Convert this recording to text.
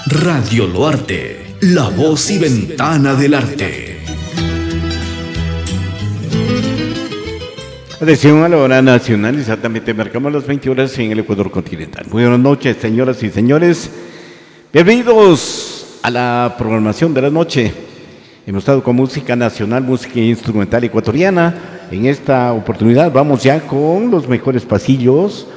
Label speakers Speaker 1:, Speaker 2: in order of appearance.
Speaker 1: Radio Loarte, la voz y ventana del arte.
Speaker 2: Atención a la hora nacional, exactamente marcamos las 20 horas en el Ecuador continental. Muy buenas noches, señoras y señores. Bienvenidos a la programación de la noche. Hemos estado con música nacional, música instrumental ecuatoriana. En esta oportunidad vamos ya con los mejores pasillos